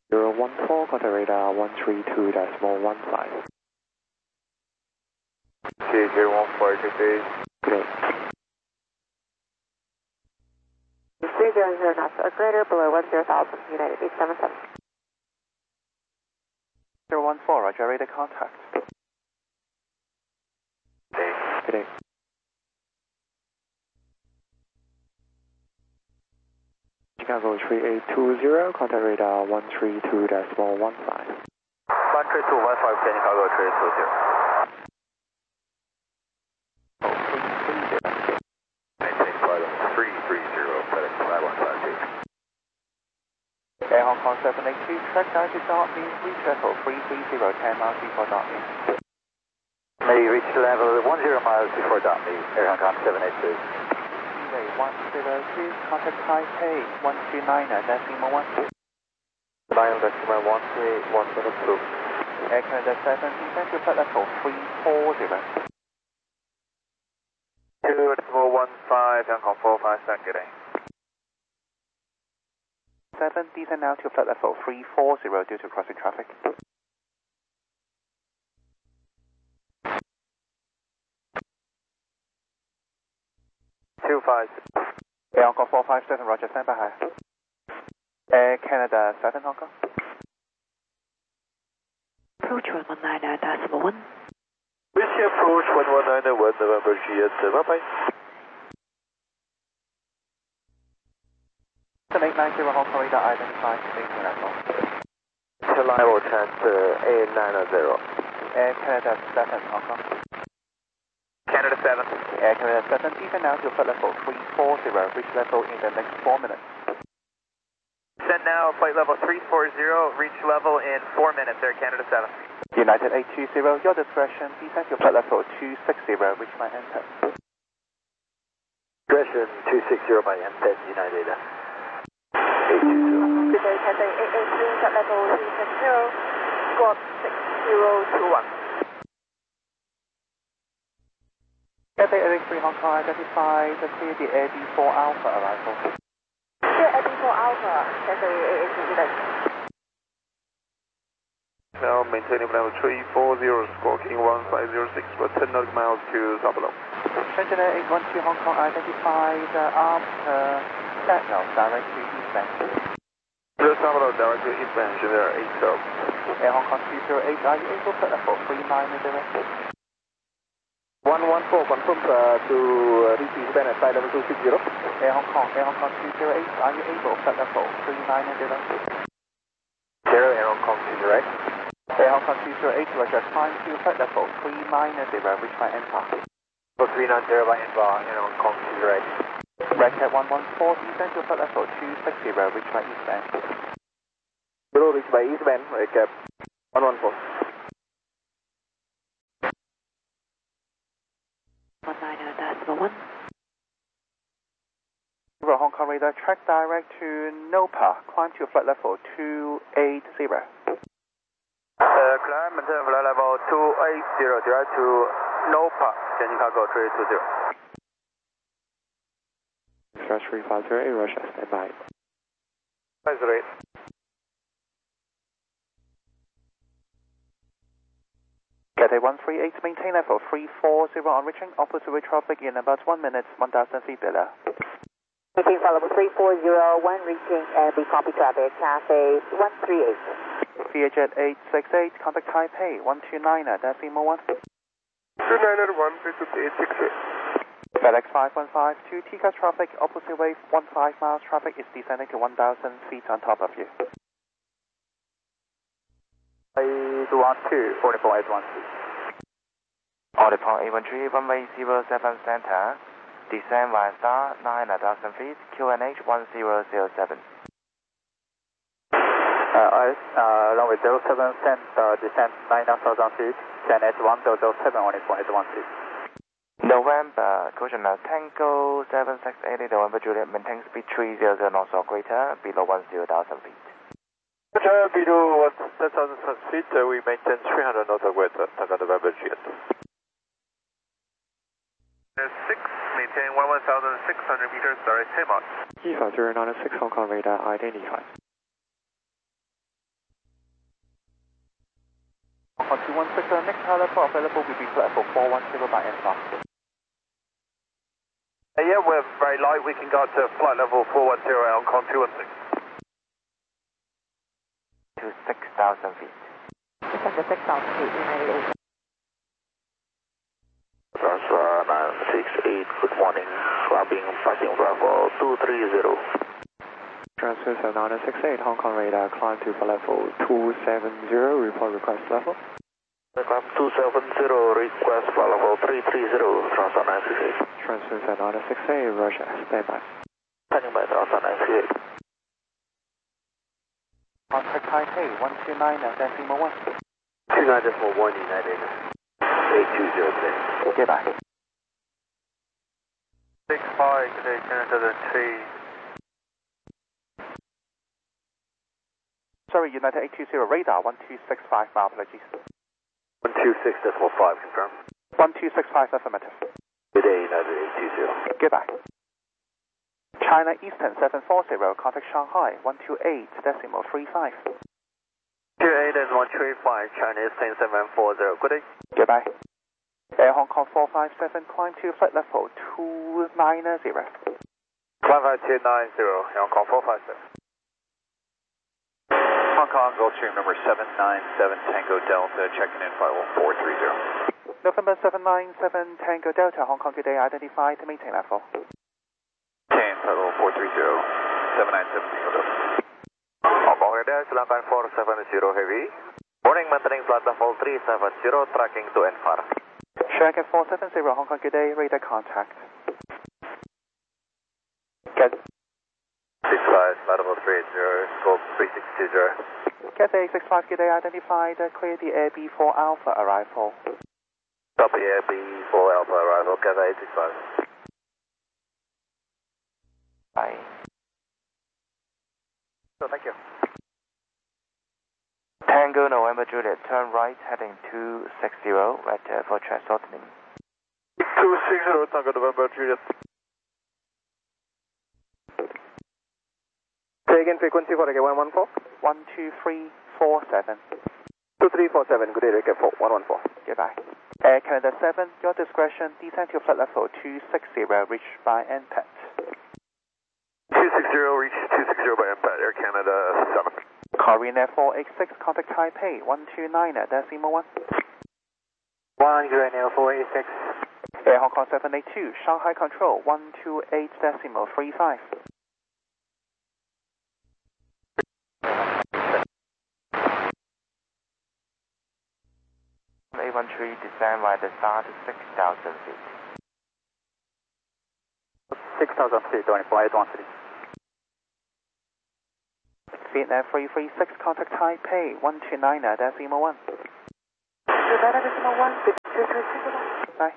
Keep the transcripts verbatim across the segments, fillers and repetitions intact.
zero one four, contact radar one three two decimal one five. Okay, zero one four, good day. Good day. three zero zero knots or greater below one zero thousand, United eight seven seven. zero one four, roger, radar contact. Good day. Chicago three eight two zero, contact radar one three two decimal one five. one three two one five, Chicago three two zero. Maintain flight level three three zero, FedEx five one five two. Air Hong Kong seven eight two, track down to Dartmouth, reach level three three zero, ten miles before Dartmouth. May reach level one zero miles before Dartmouth, Air Hong Kong seven eight two. one zero two, contact Taipei one two nine, decimal one. nine decimal one three one seven two. Air Canada seven, descend to flight level three four zero. two decimal one five, Hong Kong four five seven, good day. seven, descend now to flight level three four zero due to crossing traffic. two five. Air Hong Kong four five seven, roger, stand by high. Air Canada seven, Hong Kong. Approach one one nine decimal one. Whiskey approach one one nine one, November G S, bye bye. seven eight nine zero, Hong Kong radar identified, station level. Reliable chance eight nine zero. Air Canada seven, Hong Kong. Canada seven. Air Canada seven, descend now to flight level three four zero, reach level in the next four minutes. Send now, flight level three four zero, reach level in four minutes, Air Canada seven. United eight two zero, your discretion, descend to flight level two six zero, reach my enter. Discretion two six zero by M ten, United eight two zero. Good day, Cathay eight eight three, flight level three six zero, squawk six zero two one. Cathay eight eight three, Hong Kong identified, clear the Air D four Alpha arrival. Clear Air D four Alpha, Cathay eight eight three, good day. Now maintaining level three four zero, squawking one five zero six for ten nautical miles to Sapelo. Engineer eight one two, Hong Kong identified uh, after Sentinel, direct to eastbound. The Sapelo direct to eastbound, engineer eight zero. Air Hong Kong two zero eight, are you able to flight level three nine zero? one one four, confirm uh, to uh, reach eastbound at flight level two six zero. Air Hong Kong, Air Hong Kong two zero eight, are you able to flight level three nine zero? Zero, Air Hong Kong two zero eight. Air Hong Kong two zero eight, roger, climb to flight level three nine zero, reach my enter. For three nine zero by inbound, Air Hong Kong two zero eight. Red Cat one one four, descend to flight level two six zero, reach my eastbound. Below reach by eastbound, Red Cap one one four. one nine decimal one. Hong Kong radar, track direct to Nopa, climb to flight level two eight zero. Uh, climb maintain flight level two eight zero, direct to Nopa, Chicago three two zero. Express three five zero eight, Russia, stand by. five zero eight. Cathay one three eight, maintain level three four zero on reaching opposite way traffic in about one minute, one thousand feet below. Maintain flight level three four zero, one reaching and we copy traffic, Cathay one three eight. Vietjet eight six eight, contact Taipei one two nine, decimal one. two nine one, eight six eight. FedEx five one five two, T C A S traffic, opposite way one five miles traffic is descending to one thousand feet on top of you. eight one two, forty-four eight one two. Audipon eight one three, runway zero seven center, descend via star nine thousand feet, Q N H one zero zero seven. Uh, uh, runway zero seven center, descend nine thousand feet, Q N H one zero zero seven, only for eight one two. November, caution uh, Tango seven six eight eight, November Juliet, maintain speed three hundred knots or greater, below one thousand feet. Uh, below one thousand feet, uh, we maintain three hundred knots or greater, Tango November Juliet. six, maintain one thousand six hundred meters, direct ten knots. E five zero nine six, Hong Kong radar identified. con two one six, uh, next high level available will be flight level four one zero by N F A. Uh, yeah, we're very light. We can go up to flight level four one zero on con two one six. To six thousand feet. Descend to six thousand feet, United eight. Transfer nine six eight, good morning. Flapping, passing level two three zero. Transfer nine six eight, Hong Kong radar, climb to level two seven zero, report request level. Climb two seven zero, request flight level three three zero, transfer nine six eight. Transfer nine six eight, Roger, standby. Standing by, transfer nine six eight. Contact Taipei one two nine decimal one. two nine decimal one, United eight two zero today. Goodbye. six five today, Canada three. Sorry, United eight two zero, radar one two six five, my apologies. one two six decimal five, confirm. one two six five, affirmative. Today, United eight two zero. Goodbye. China Eastern seven four zero, contact Shanghai one two eight decimal three five. two eight and one three five, China Eastern seven four zero, good day. Goodbye. Air Hong Kong four five seven, climb to flight level two nine zero. Climb five two nine zero, Hong Kong four five seven. Hong Kong, Gulfstream number seven nine seven Tango Delta, checking in flight level four three zero. November seven nine seven Tango Delta, Hong Kong today identified, maintain level. ten, flight level four three zero, seven nine seven Tango Delta. Hong Kong radar, silakan four seven zero heavy. Morning, maintaining flight level three seven zero, tracking to N F A R. Shanghai four seven zero, Hong Kong today, radar contact. Get six five, flight level three eight zero, scope three six two zero. Cathay six five today identified, uh, clear the Air B four Alpha arrival. Copy Air B four Alpha arrival, Cathay eight six five. Bye. So, thank you. Tango November Juliet, turn right heading two six zero, right uh, for transorting. two six zero, Tango November Juliet. Say again, frequency for again, one one four? one two three four seven. two three four seven, good day, Rick, four one one four. Goodbye. Air Canada seven, your discretion, descend to flight level two six zero, reached by N P A T. two six zero, reach two six zero by N P A T, Air Canada seven. Korean Air four eight six, contact Taipei one two nine decimal one. one, Korean Air four eight six. Air Hong Kong seven eight two, Shanghai Control one two eight decimal three five. eight one three, descend by the start to six thousand feet. six thousand feet, twenty-four, eight one three. Vietnam three three six, contact Taipei one two nine decimal one. Nevada decimal one, fifty-two three zero. Bye.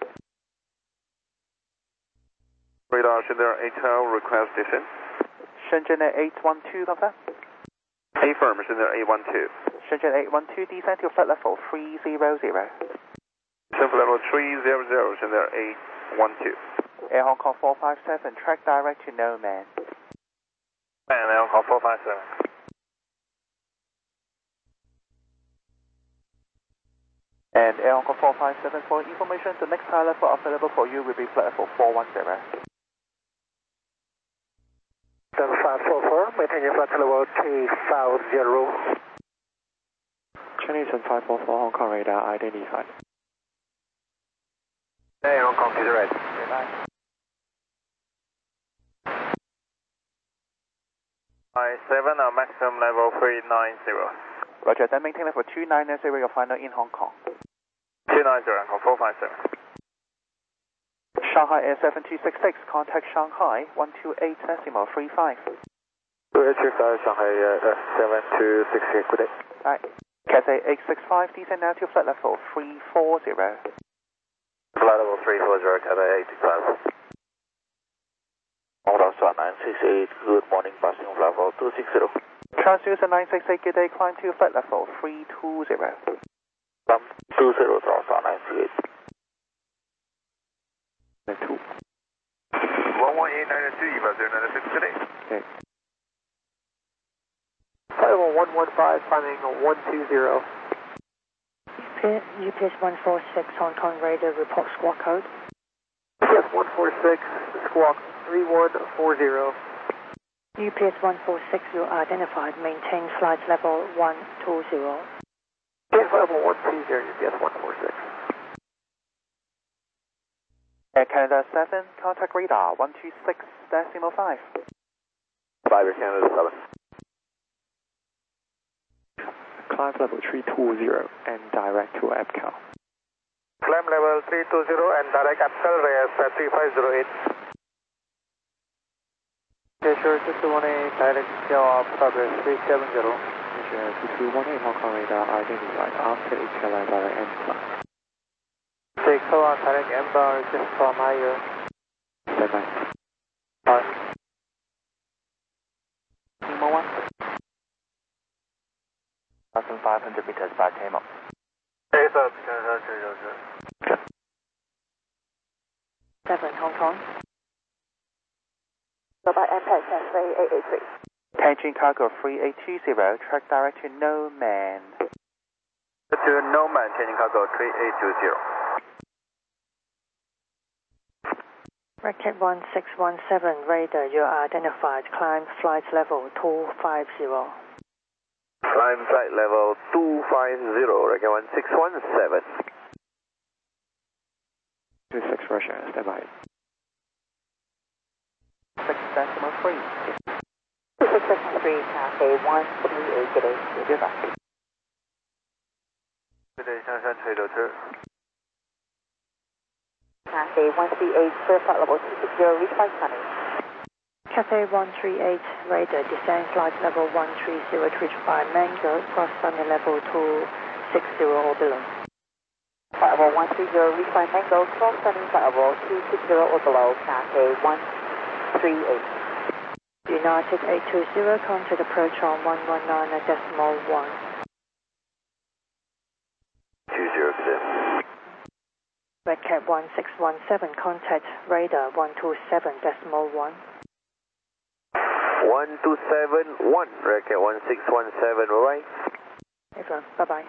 Radar, Shenzhen eight twelve, request descent. Shenzhen eight one two, confirm. A firm, Shenzhen eight one two. Shenzhen eight one two, descend to flight level three zero zero. Descent level three zero zero, Shenzhen eight one two. Air Hong Kong four five seven, track direct to no man. And Air Hong Kong four five seven. And Air Hong Kong four five seven, for information, the next high level available for you will be flight level four one zero. seven five four four, maintaining flight level three five zero. Chinese and five four four, Hong Kong radar identified. Air Hong Kong to the right. Goodbye. I seven, uh, maximum level three nine zero. Roger, then maintain level two nine zero, your final in Hong Kong. two nine zero, Hong Kong four five seven. Shanghai Air seven two six six, contact Shanghai one two eight decimal three five. two eight six five, Shanghai uh, seven two six eight, good day. Right. Cathay eight six five, descend now to flight level three four zero. Flight level three four zero, Cathay eight six five. Hold on, sir, nine six eight, good morning, passing level two six zero. Transducer nine six eight, good day, climb to flight level three two zero. Climb two zero, transfer nine six eight. two. one one eight nine two, Eva zero nine six, good day. Okay. Flight level one one five, climbing one two zero. U P S one four six, Hong Kong radar, report squawk code. U P S one four six, squawk three one four zero. U P S one four six, you identified, maintain flight level one two zero. U P S level one two zero, U P S one four six. Air Canada seven, contact radar one two six decimal five. five Air Canada seven. Climb level three two zero and direct to APCAL. Climb level three two zero and direct APCAL, Reyes three five zero eight. Okay, sure, two two one eight, direct scale of progress three seven zero. Measure two two one eight, Hong Kong radar identified after APCAL direct end climb. Take on direct M bar, just from higher. Stand by. Alright. Lima one. one thousand five hundred meters by T M O. seven, Hong Kong. Go by M P E G Cafe eight eight three. Tianjin Cargo three eight two zero, track direct to No Man. To No Man, Tianjin Cargo three eight two zero. Racket one six one seven, radar, you are identified, climb flight level two five zero. Climb flight level two five zero, Racket one six one seven. two six Russia, stand by. six decimal three. two six decimal three, Cafe one three eight, good day. Goodbye. Good day, 向山垂柳车。 Cafe one three eight, clear flight level two six zero, reach flight sunny. Cathay one three eight, radar, descend flight level one three zero to reach by Mango, cross sunny level two six zero or below. Flight level one three zero, reach by Mango, cross sunny flight level two six zero or below, Cafe one three eight. United eight two zero, contact approach on one one nine decimal one. two zero, good day. Red Cat one six one seven, contact radar one two seven decimal one. one two seven one, Racket one six one seven, bye bye. Everyone, bye bye.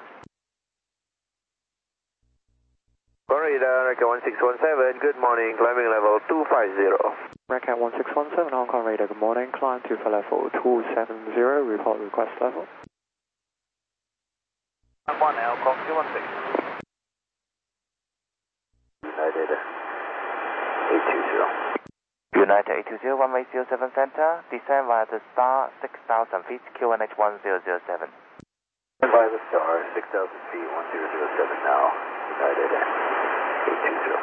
Radar, Racket one six one seven, good morning, climbing level two five zero. Racket one six one seven, Hong Kong radar, good morning, climb to level two seven zero, report request level. I'm one, Hong Kong two one six. United eight two zero. United eight two zero, runway zero seven center, descend via the star six thousand feet, Q N H one zero zero seven. By the star, six thousand feet, one zero zero seven now. United eight two zero.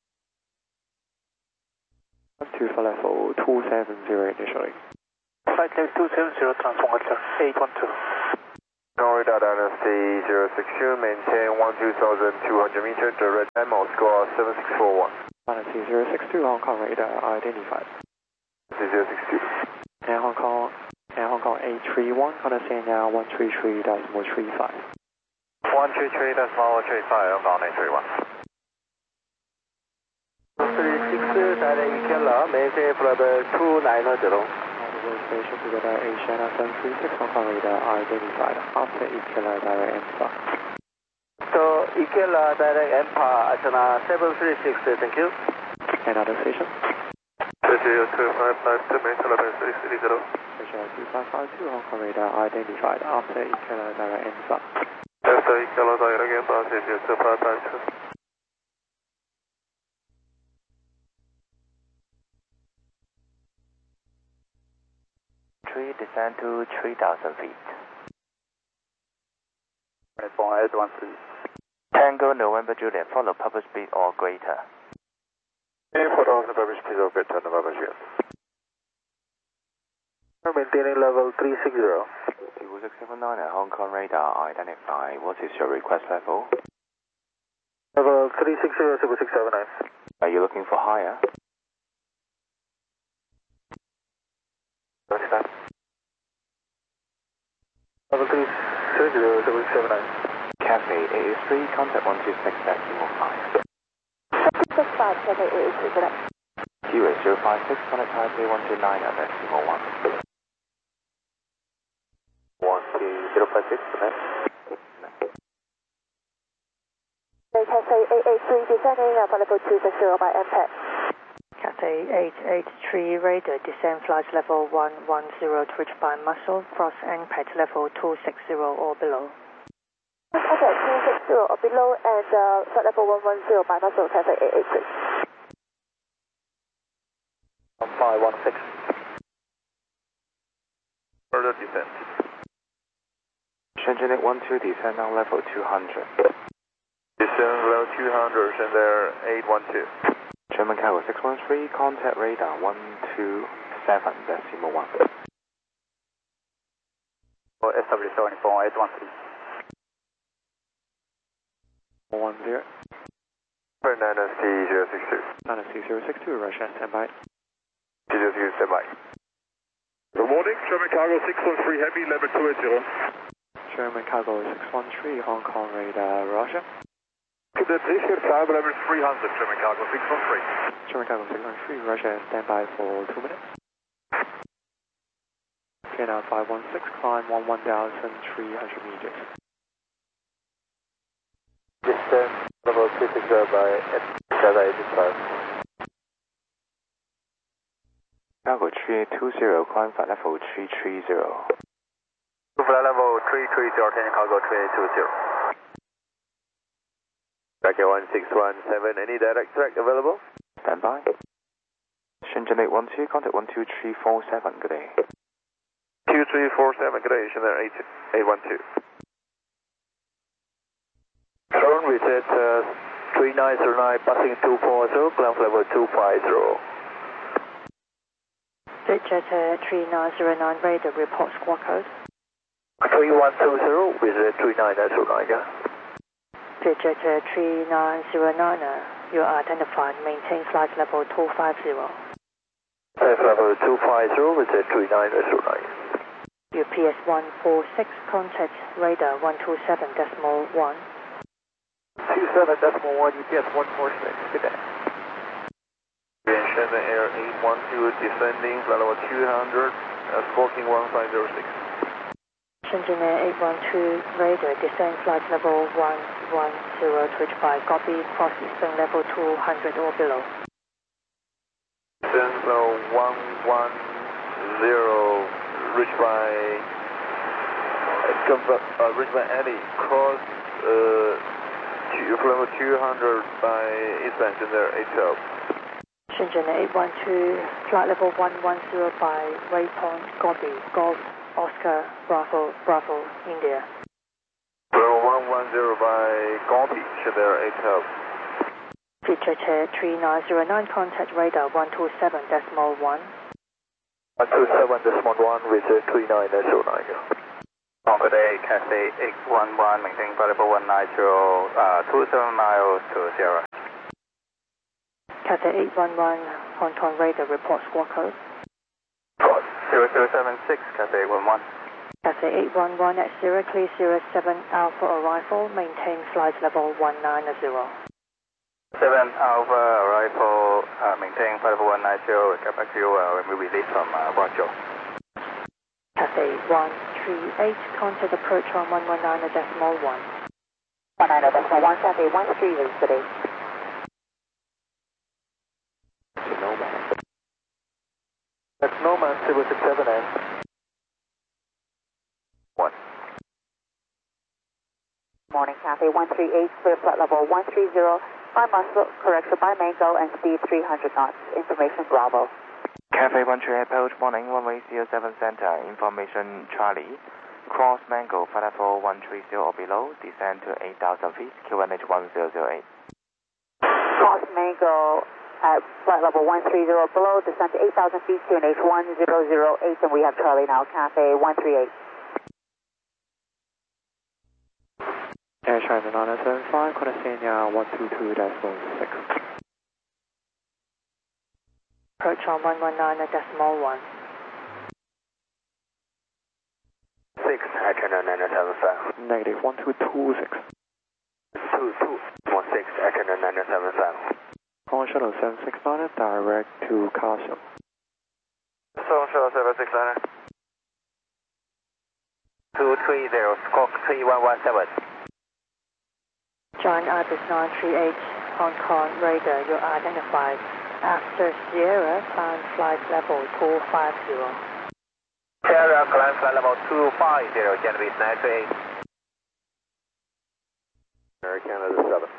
To for level two seven zero initially. Flight level two seven zero, transponder eight one two. Radar Dynasty zero six two, maintain one two thousand two hundred meters, direct demo, score seven six four one. Dynasty zero six two, Hong Kong radar identified. zero six two. And Hong Kong, and Hong Kong eight three one, contact now one three three decimal three five. one three three decimal three five, Hong Kong eight three one. three six, direct Ikela, maintain flight two nine zero. Station to radar Asia seven three six, Hong Kong radar identified after Ikela direct Empire. So, Ikela direct Empire, Asana seven three six, thank you. Another station. zero two five five two, maintain level three three zero. Asia two five five two, Hong Kong radar identified after Ikela direct Empire. After Ikela direct Empire, zero two five five two. three, descend to three thousand feet. Right, eight one three. Tango November Juliet, follow purpose speed or greater. Airport of the purpose speed or greater, November Juliet. Maintaining level three six zero. Eagle six seven nine at Hong Kong radar identify. What is your request level? Level three six zero, six seven nine. Are you looking for higher? What's that? Level three six zero, six seven nine. Cafe eight eight three, contact one two six decimal five. six five, Cafe eight eight three, good day. Q A zero five six, contact Taipei one two nine at decimal one. one two zero five six, good day. Cathay eight eight three descending uh, flight level two six zero by M P E T. Cathay eight eight three radar, descend flight level one one zero to reach by muscle, cross N P E T level two six zero or below. Okay, two six zero or below and uh, flight level one one zero by muscle, Cathay eight eight three. five one six. Further descent. Shenzhen eight one two, descend on level two hundred. Descend level two hundred, and there eight one two. German Cargo six one three, contact radar one two seven decimal one. Oh, S W seventy-four, eight one three. one zero. Nine S T zero six two. nine S T zero six two, Russia, stand by. zero six two, stand by. Good morning, German Cargo six one three Heavy, level two eight zero. German Cargo six one three, Hong Kong radar, Russia. Could that please get five level three hundred, German Cargo six one three. German Cargo six one three, Russia, stand by for two minutes. Okay, now five one six, climb one one thousand three hundred meters. Descend level two six zero by Cathay eighty-five. Cargo three eight two zero, climb flight level three three zero. Flight level three three zero, Tango Cargo three eight two zero. Track one six one seven, any direct track available? Stand by. Shenzhen eight one two, contact one two three four seven, good day. two three four seven, good day, Shenzhen eight one two. Drone reset uh, three nine zero nine, passing two four zero, climb level two five zero. Jet three nine zero nine radar, report squawk code. three one two zero with uh, three nine zero nine, yeah. Jet three nine zero nine, you are identified, maintain flight level two five zero. Flight level two five zero with uh, three nine zero nine. U P S one four six, contact radar one two seven decimal one. two seven decimal one, U P S one four six, good day. Shenzhen Air eight one two descending, flight level two hundred, uh, squawking one five zero six. Shenzhen Air eight one two radar, descend flight level one one zero to reach by copy, cross descend level two hundred or below. Descend level one one zero, reach by, uh, uh, reach by Eddie, cross, uh, level two hundred by eastbound Shenzhen eight twelve. Shenzhen eight one two, flight level one one zero by waypoint, copy, Golf, Oscar, Bravo, Bravo, India. Level one one zero by copy, Shenzhen eight twelve. Feature three nine zero nine, contact radar one two seven decimal one. one two seven decimal one with uh, three nine zero nine. On good day, Cathay eight one one, maintain flight level one nine zero, uh, two seven miles to zero. Cathay eight one one, Hong Kong radar, report squawk code. zero zero seven six, Cathay eight one one. Cathay eight one one at zero, clear zero seven Alpha arrival, maintain flight level one nine zero. seven Alpha arrival, uh, maintain flight level one nine zero, we'll get back to you uh, when we release from uh, Guangzhou. Cathay one three eight, contact approach on one one nine decimal one. one nine zero decimal one, Cathay one three is today. Nomad. That's Nomad zero six seven N. one. Morning, Cathay one three eight, clear flight level one three zero, by muscle, correction by Mango and speed three hundred knots. Information Bravo. Cathay one three approach, morning, runway zero seven center, information Charlie. Cross Mango, flight level one three zero or below, descend to eight thousand feet, Q N H one zero zero eight. Cross Mango at flight level one three zero below, descend to eight thousand feet, Q N H one zero zero eight, and we have Charlie now, Cathay one three eight. Air China nine seven five, Connectinia one two two decimal six. Approach on one one nine decimal one. six, Air China nine seven five. Negative one two two six. two two one six, Air China nine seven five. Hong Shuttle seven six nine, direct to Kassel. Hong Shuttle seven six nine. two three zero, squawk three one one seven. Giant Ibis nine three eight, Hong Kong radar, you're identified. After Sierra, climb flight level two five zero. Sierra, climb flight level two five zero, Genovese nine three eight. Air Canada seven.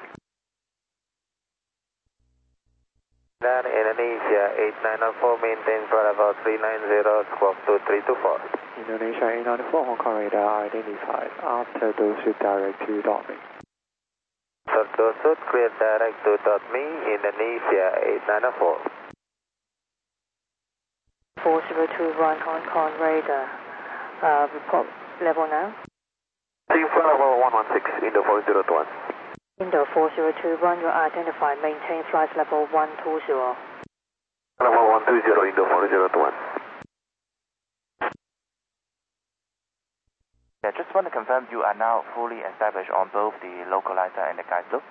Then Indonesia eight nine nine four, maintain flight level three nine zero, squawk two three two four. Indonesia eight nine four, Hong Kong radar identified. After Dosu direct to dot me. After Dosu, clear direct to dot me, Indonesia eight nine nine four. four zero two one, Hong Kong radar. Uh, report level now. Team flight level one one six, Indo four zero two one. Indo four zero two one, you're identified. Maintain flight level one two zero. Level one two zero, Indo four zero two one. Yeah, just want to confirm you are now fully established on both the localizer and the guide loop.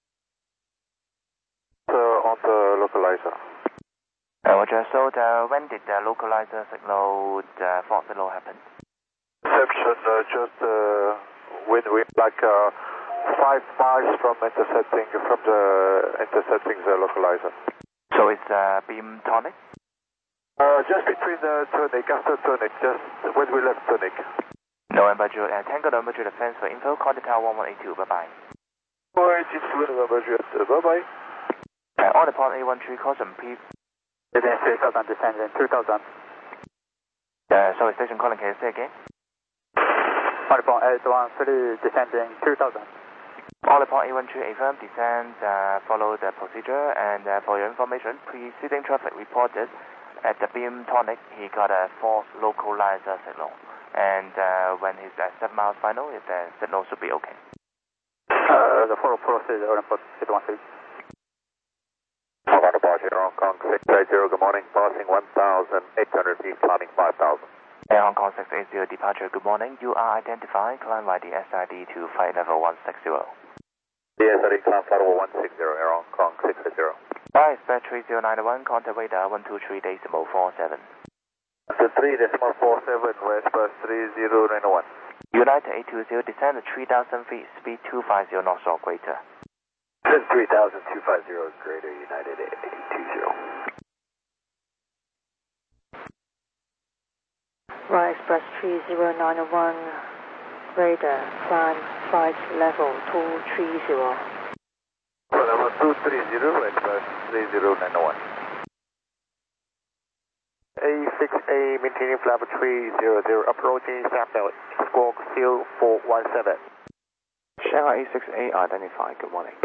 So on the localizer. Uh, Roger, so the, when did the localizer signal, the fault signal happen? Reception uh, just uh, when we like uh, five miles from intercepting from the intercepting the localizer. So it's uh, beam tonic? Uh, just between the tonic, after tonic, just when we left tonic. November Juliet, uh, Tango November Juliet, defense for info, contact tower one one eight two, bye bye. one eight two, November Juliet, bye bye. Uh, on the point eight one three, caution, please. Descend three thousand, descending two thousand. Uh, sorry, station calling, can you say again? On the point eight one three, descending two thousand. On the point eight one three, affirm, descend, uh, follow the procedure, and uh, for your information, preceding traffic reported at the beam tonic, he got a false localizer signal. And uh, when he's at seven miles final, the signal should be okay. Uh, the follow procedure on port eight one three. Hong Kong departure, Hong Kong six eight zero, good morning, passing one thousand eight hundred feet, climbing five thousand. Air Hong Kong six eight zero, departure, good morning. You are identified, climb by the S I D to flight level one six zero. The S I D, climb flight level one six zero, Air Hong Kong six eight zero. Bye, expect three zero nine one, contact radar one two three decimal four seven. The three decimal four seven, West Bus three zero nine one. United eight two zero, descend at three thousand feet, speed two five zero knots or greater. three thousand two fifty is greater, United eight two zero. Right Express three zero nine one, radar, climb flight level two three zero. Level two three zero, West Bus three zero nine one. A six A, maintaining flight level three zero zero, approaching Sapnel, squawk zero four one seven. Shanghai A six A identified, good morning.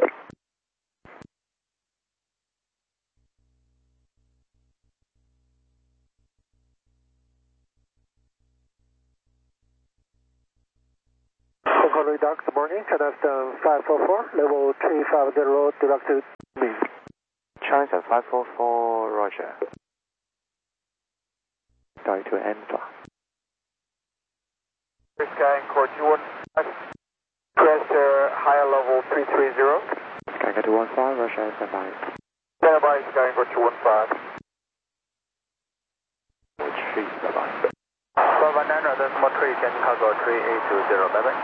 Hong Kong radar, good morning, Canada five four four, level three five zero, direct to me. China five four four, Roger. Direct to Enfa. Sky Core two one five, pressure higher level three three zero. Sky two one five, Roger, stand by. Stand by, Sky Core two one five. Retreat, bye bye. Bravo nine, decimal three, Canyon Cargo three eight two zero, bye bye.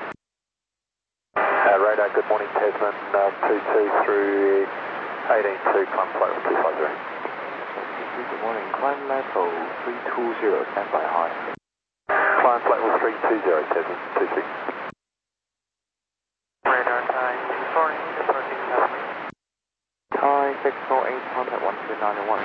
Uh, radar, good morning, Tasman, uh, two two through eighteen two, climb flight two five zero. Good morning, climb level three two zero, stand by high. Climb flight level three two zero, Tasman, two six. Radar time, sorry, approaching level. Thai six four eight, contact one two nine one.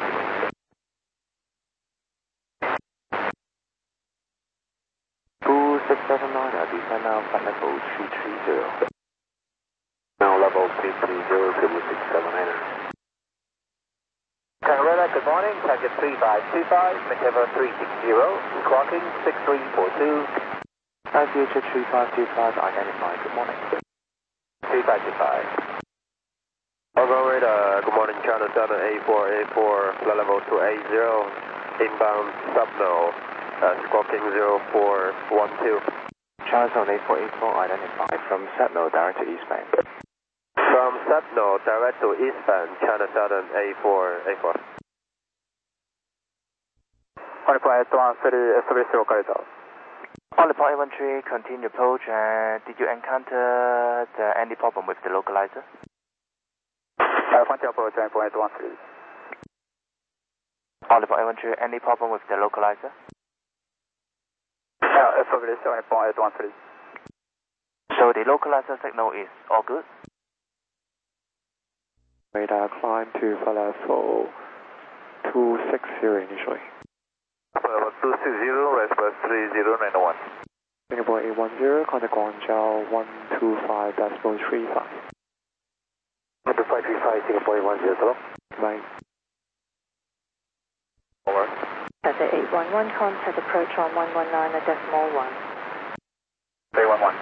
two six seven nine, descend now, flight level three three zero. Now level three three zero, Civil six seven eight. Radar, good morning, target three five two five, Meteor three six zero, clocking six three four two. Sky Future three five two five, identified, good morning. three five two five. Over radar, good morning, China seven A four A four, flight level two eight zero, inbound subnode, uh, squawking zero four one two. China seven eight four eight four, identified from Setno direct to eastbound. From subnode direct to eastbound, China seven A four A four. On the point eight one three, establish localizer. Oliport eight one three, continue approach. Uh, did you encounter the, any problem with the localizer? Uh, continue approach, endpoint eight one three. Oliport eight one three, any problem with the localizer? Uh, affirmative, endpoint eight one three. So the localizer signal is all good? Radar climb to flight level two six zero initially. Flight level two six zero, rest bus three zero nine one. Singapore eight one zero, contact Guangzhou one two five decimal three five. one two five three five, Singapore eight one zero, hello? Right. Over. Cathay eight one one, contact approach on one one nine decimal one. eight one one.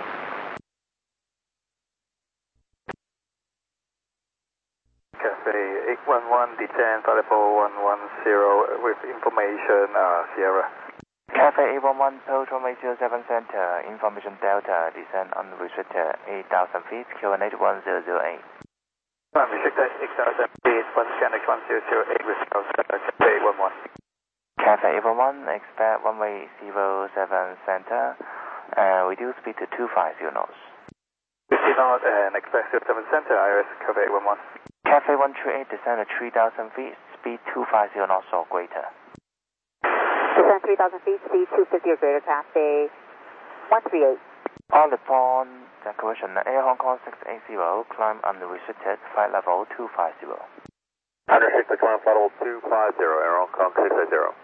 Cathay eight one one, descend flight level one one zero with information uh, Sierra. Cathay eight one one, approach one eight zero seven center, information Delta, descend unrestricted eight thousand feet, coordinate one zero zero eight. Unrestricted eight thousand feet, one scan one zero zero eight with Cathay eight one one. Cathay eight one one, expect one eight zero seven center, uh, reduce speed to two five zero knots. fifty knot and expect zero seven center, I R S Cathay eight one one. Cathay one three eight, descend at three thousand feet, speed two five zero knots or greater. Descend three thousand feet, speed two fifty or greater, Cathay one three eight. All upon declaration, Air Hong Kong six eight zero, climb unrestricted, flight level two five zero. Unrestricted climb flight level two five zero, Air Hong Kong six eight zero.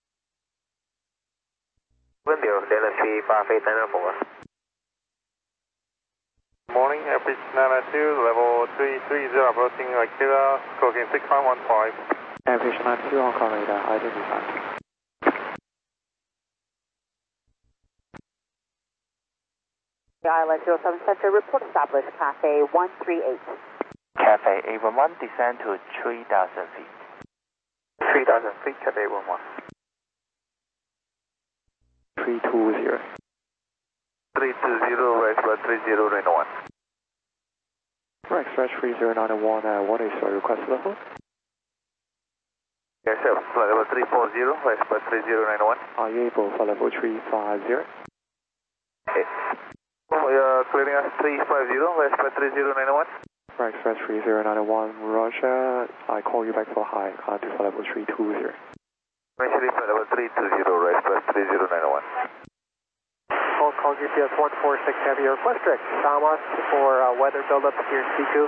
温流联络区发飞单人风。 Morning, Airfish nine nine two, level three three zero, approaching Aquila, stroking six five one five. Airfish nine two, Hong Kong radar, identified. I L S zero seven center, report established, Cathay one three eight. Cathay eight one one, descend to three thousand feet. three thousand feet, Cathay eight one one. three two zero. three two zero, right, but three zero nine one. Right, stretch three zero nine one, uh, what is your request level? Yes, sir, flight level three four zero, right, but three zero nine one. Are you able for level three five zero? Okay. Oh, we are clearing us three five zero, right, but three zero nine one. Right, stretch three zero nine one, Roger. I call you back for high, climb to flight level three two zero. Initially, flight level three two zero, right, but three zero nine one. Hong Kong G P S one four six Heavy, request direct Thomas for uh, weather buildup here in Siku.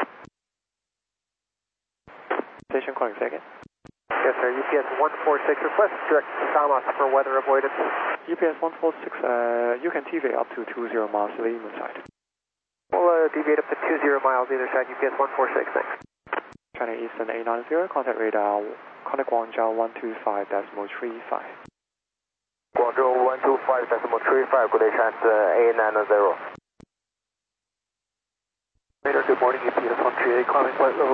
Station calling second. Yes, sir. U P S one four six, request direct Thomas for weather avoidance. U P S one four six, uh, you can deviate up to two zero miles to the inland side. We'll uh, deviate up to two zero miles either side, U P S one four six, thanks. China Eastern eight nine zero, contact radar, contact Guangzhou one two five decimal three five. Guangzhou one two five decimal three five, good day, chance uh, eight nine zero. Radar, good morning, U P S one three eight, climbing flight level